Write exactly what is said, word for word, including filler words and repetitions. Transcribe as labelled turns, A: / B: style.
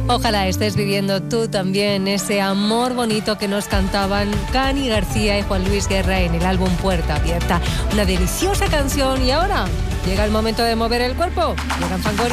A: Ojalá estés viviendo tú también ese amor bonito que nos cantaban Cani García y Juan Luis Guerra en el álbum Puerta Abierta. Una deliciosa canción y ahora llega el momento de mover el cuerpo. Llegan Fangoria.